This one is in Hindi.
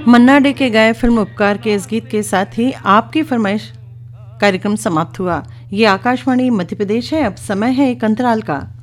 मन्ना डे के गाए फिल्म उपकार के इस गीत के साथ ही आपकी फरमाइश कार्यक्रम समाप्त हुआ। ये आकाशवाणी मध्य प्रदेश है। अब समय है एक अंतराल का।